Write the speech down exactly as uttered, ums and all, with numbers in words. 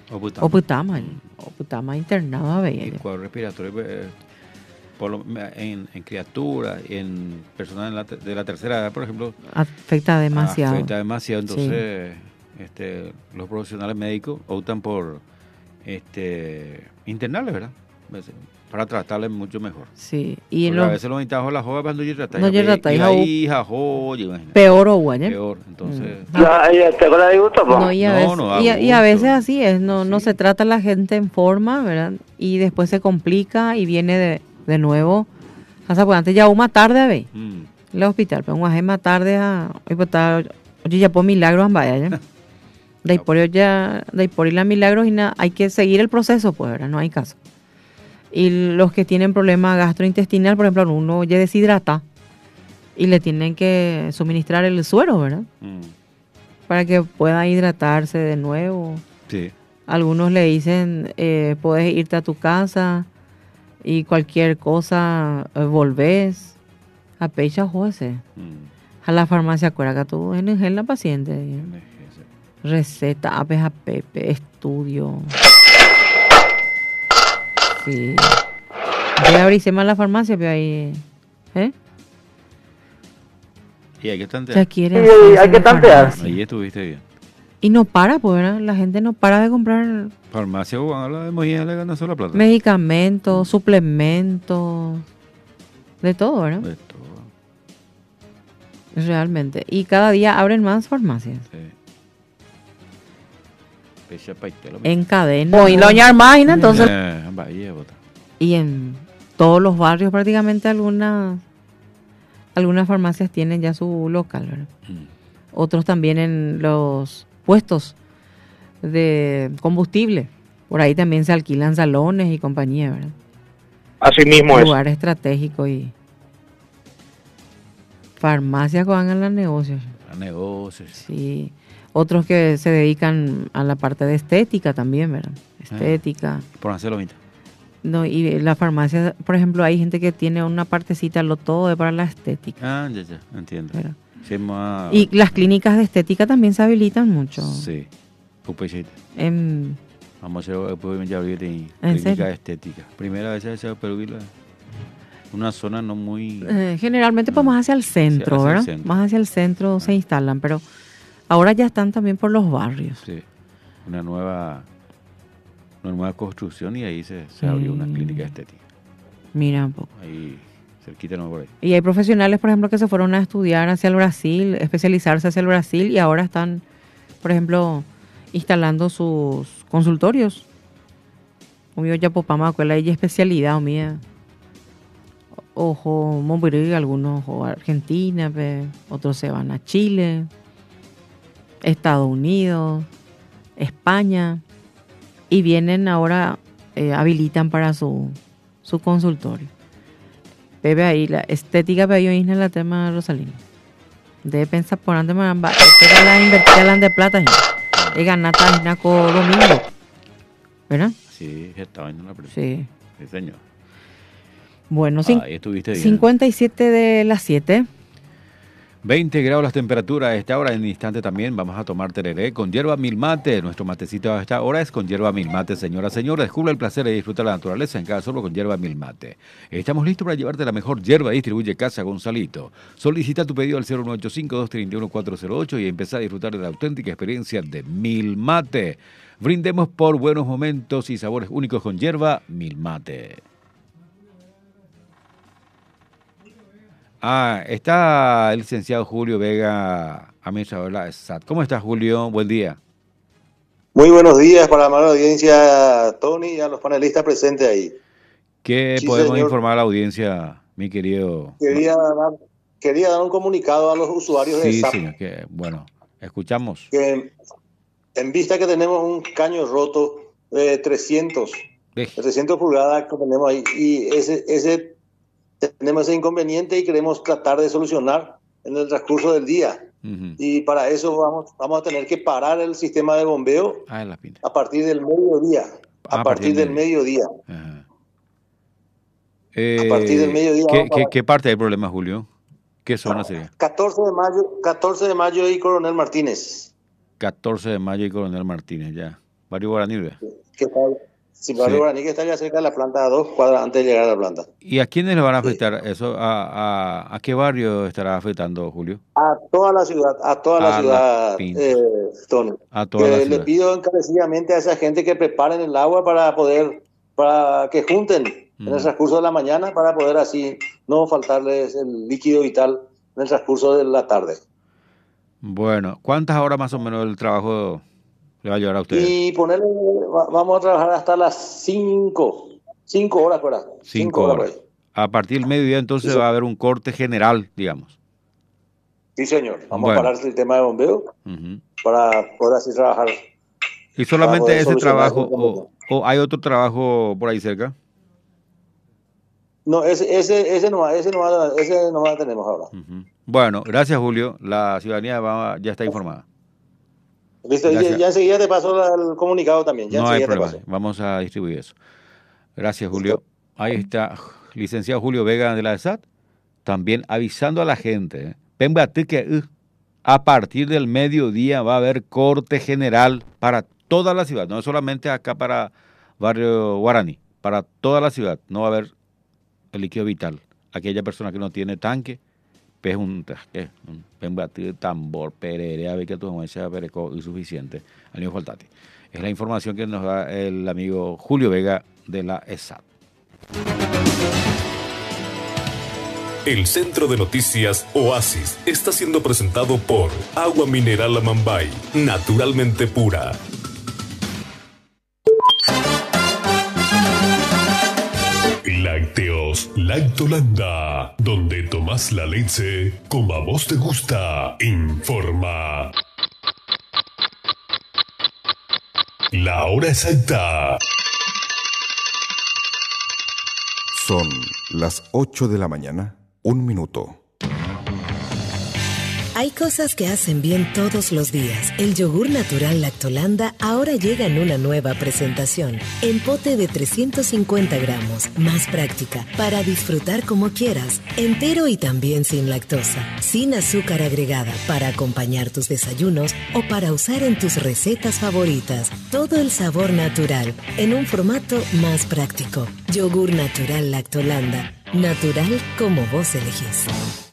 Oputama. Oputama, Oputama internado a Y cuadro respiratorio eh, por lo, en, en criaturas, en personas de la, de la tercera edad, por ejemplo, afecta demasiado. Afecta demasiado, entonces sí. este, los profesionales médicos optan por este, internarles, ¿verdad? Para tratarles mucho mejor. Sí. Y porque los, a veces los intajos las joven cuando yo traté. No yo traté. Peor o bueno. Peor, entonces. Mm. No, y a no, veces, no, y, a y a veces así es, no, sí. no se trata a la gente en forma, ¿verdad? Y después se complica y viene de, de nuevo. O sea, pues antes ya una tarde a ver. Mm. El hospital, pero un más tarde a. Oye, ya por milagros vaya ya. De ahí por ya, de ahí por ir a milagros y nada, hay que seguir el proceso, pues, ¿verdad? No hay caso. Y los que tienen problemas gastrointestinal, por ejemplo, uno ya deshidrata y le tienen que suministrar el suero, ¿verdad? Mm. Para que pueda hidratarse de nuevo. Sí. Algunos le dicen, eh, puedes irte a tu casa y cualquier cosa eh, volvés a pecha José. Mm. A la farmacia, acuérdate, tú en la paciente. ¿Eh? Receta, apes a pepe, estudio. Sí. Voy a abrirse más la farmacia, pero ahí. ¿Eh? Y hay que tantear. Ya quiere sí, hay que tantear. Ahí estuviste bien. Y no para, pues, ¿verdad? La gente no para de comprar. Farmacia, Juan, habla de Mojía, le gana sola plata. Medicamentos, mm. suplementos. De todo, ¿verdad? De todo. Realmente. Y cada día abren más farmacias. Sí. En cadena. Y Doña Armaina, entonces. Eh, y en todos los barrios prácticamente algunas algunas farmacias tienen ya su local, ¿verdad? Mm. Otros también en los puestos de combustible. Por ahí también se alquilan salones y compañía, ¿verdad? Así mismo es. es. Lugar estratégico y farmacias que van a los negocios. A negocios. Sí. Otros que se dedican a la parte de estética también, ¿verdad? Estética. Ah, por hacerlo mismo. No, y la farmacia, por ejemplo, hay gente que tiene una partecita, lo todo de para la estética. Ah, ya, ya, entiendo. Sí, más... Y las clínicas de estética también se habilitan mucho. Sí, en... Vamos a hacer ya abrir clínica de estética. Primera vez se Perú, una zona no muy... Eh, generalmente pues más hacia el centro, hacia, hacia ¿verdad? El centro. Más hacia el centro ah. se instalan, pero ahora ya están también por los barrios. Sí, una nueva... una nueva construcción y ahí se, se abrió mm. una clínica estética. Mira un poco. Ahí, cerquita no por ahí. Y hay profesionales, por ejemplo, que se fueron a estudiar hacia el Brasil, especializarse hacia el Brasil y ahora están, por ejemplo, instalando sus consultorios. Mío ya popama, cuál hay especialidad o mía. Ojo, Montpellier, algunos o Argentina, pe, otros se van a Chile, Estados Unidos, España. Y vienen ahora, eh, habilitan para su, su consultorio. Bebe ahí, la estética para yo isla la tema Rosalina. Debe pensar por antes me van a invertir la de plata y ganar tajina con domingo. ¿Verdad? Sí, estaba en una presión. Sí. Sí, señor. Bueno, ah, estuviste bien. cincuenta y siete de las siete. veinte grados las temperaturas a esta hora. En un instante también vamos a tomar tereré con hierba milmate. Nuestro matecito a esta hora es con hierba milmate, señora, señora. Descubra el placer de disfrutar la naturaleza en casa solo con hierba milmate. Estamos listos para llevarte la mejor hierba. Distribuye Casa Gonzalito. Solicita tu pedido al cero uno ocho cinco, dos tres uno, cuatro cero ocho y empezar a disfrutar de la auténtica experiencia de milmate. Brindemos por buenos momentos y sabores únicos con hierba milmate. Ah, está el licenciado Julio Vega, administrador de S A T. ¿Cómo estás, Julio? Buen día. Muy buenos días para la audiencia, Tony, y a los panelistas presentes ahí. ¿Qué sí, podemos señor. informar a la audiencia, mi querido? Quería dar, quería dar un comunicado a los usuarios sí, de S A T. Sí, señor, que, bueno, escuchamos. Que en vista que tenemos un caño roto de trescientos, de trescientas pulgadas que tenemos ahí, y ese... ese tenemos ese inconveniente y queremos tratar de solucionar en el transcurso del día. Uh-huh. Y para eso vamos, vamos a tener que parar el sistema de bombeo ah, la pinta. a partir del mediodía. Ah, a partir del mediodía. Uh-huh. Eh, a partir del mediodía. ¿qué, ¿qué, ¿Qué parte del problema, Julio? ¿Qué zona sería? catorce de mayo, catorce de mayo y Coronel Martínez. catorce de mayo y Coronel Martínez, ya. Barrio Guaraní, ¿ve? Que está, sí, Barrio Sí. Guaraní, que está ya cerca de la planta, a dos cuadras antes de llegar a la planta. ¿Y a quiénes le van a Sí. afectar eso? ¿A, a, a qué barrio estará afectando, Julio? A toda la ciudad, a toda la A Las ciudad, Pintas. eh, Tony. A toda Que la le ciudad. pido encarecidamente a esa gente que preparen el agua para poder, para que junten Mm. en el transcurso de la mañana para poder así no faltarles el líquido vital en el transcurso de la tarde. Bueno, ¿cuántas horas más o menos el trabajo le va a llevar a ustedes? Y ponerle, va- vamos a trabajar hasta las cinco, cinco horas, ¿verdad? Cinco por horas. ahí. A partir del mediodía entonces Sí, va a haber un corte general, digamos. Sí, señor. Vamos Bueno. a parar el sistema de bombeo Ujú. para poder así trabajar. ¿Y solamente poder ese solucionar trabajo ese o, o hay otro trabajo por ahí cerca? No, ese, ese, ese no, ese no, ese no tenemos ahora. Ujú. Bueno, gracias Julio. La ciudadanía va- ya está informada. Listo, ya, Gracias. ya enseguida te paso la- el comunicado también. Ya No hay enseguida te problema. paso. Vamos a distribuir eso. Gracias Julio. Ahí está, licenciado Julio Vega de la E S A T, también avisando a la gente. ¿eh? Pembate que uh, a partir del mediodía va a haber corte general para toda la ciudad, no solamente acá para Barrio Guaraní, para toda la ciudad. No va a haber el líquido vital. Aquella persona que no tiene tanque, pues un, ¿qué? un pembate, tambor, perere, a ver que tu muecha pereco y suficiente. Al niño faltati. Es la información que nos da el amigo Julio Vega de la E S A T. El Centro de Noticias Oasis está siendo presentado por Agua Mineral Amambay, naturalmente pura. Lácteos Lactolanda, donde tomás la leche como a vos te gusta. Informa. La hora exacta. Son las ocho de la mañana, un minuto. Hay cosas que hacen bien todos los días. El yogur natural Lactolanda ahora llega en una nueva presentación. En pote de trescientos cincuenta gramos, más práctica, para disfrutar como quieras. Entero y también sin lactosa. Sin azúcar agregada, para acompañar tus desayunos o para usar en tus recetas favoritas. Todo el sabor natural, en un formato más práctico. Yogur natural Lactolanda. Natural como vos elegís.